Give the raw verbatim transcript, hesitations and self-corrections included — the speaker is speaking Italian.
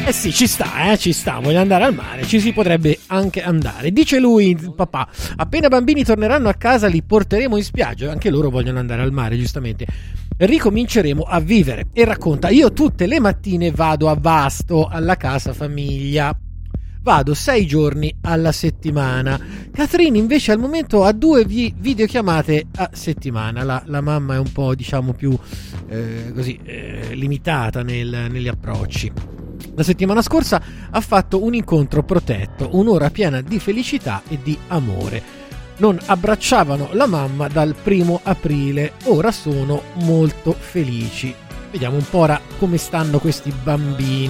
Eh sì, ci sta, eh, ci sta, voglio andare al mare, ci si potrebbe anche andare. Dice lui, il papà, appena i bambini torneranno a casa li porteremo in spiaggia, anche loro vogliono andare al mare, giustamente. Ricominceremo a vivere. E racconta, io tutte le mattine vado a Vasto, alla casa famiglia. Vado sei giorni alla settimana. Catherine invece al momento ha due vi- videochiamate a settimana. La, la mamma è un po', diciamo, più eh, così eh, limitata nel, negli approcci. La settimana scorsa ha fatto un incontro protetto, un'ora piena di felicità e di amore. Non abbracciavano la mamma dal primo aprile, ora sono molto felici. Vediamo un po' ora come stanno questi bambini.